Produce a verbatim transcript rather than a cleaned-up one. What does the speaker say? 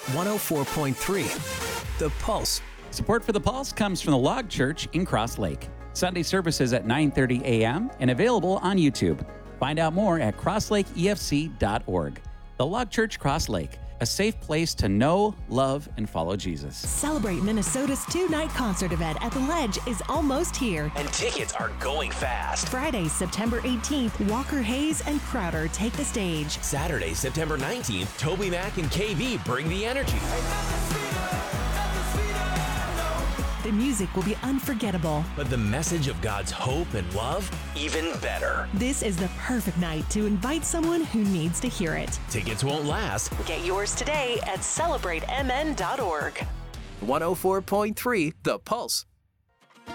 one oh four point three, The Pulse. Support for The Pulse comes from the Log Church in Cross Lake. Sunday services at nine thirty a.m. and available on YouTube. Find out more at cross lake e f c dot org. The Log Church Cross Lake, a safe place to know, love, and follow Jesus. Celebrate Minnesota's two-night concert event at The Ledge is almost here. And tickets are going fast. Friday, September eighteenth, Walker Hayes and Crowder take the stage. Saturday, September nineteenth, Toby Mac and K V bring the energy. The music will be unforgettable. But the message of God's hope and love, even better. This is the perfect night to invite someone who needs to hear it. Tickets won't last. Get yours today at celebrate m n dot org. one oh four point three The Pulse.